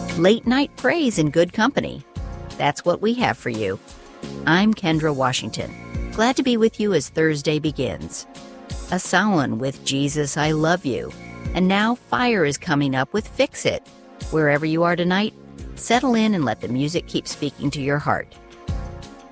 Late night praise in good company. That's what we have for you. I'm Kendra Washington. Glad to be with you as Thursday begins. A Samhain with Jesus, I Love You. And now Fire is coming up with Fix It. Wherever you are tonight, settle in and let the music keep speaking to your heart.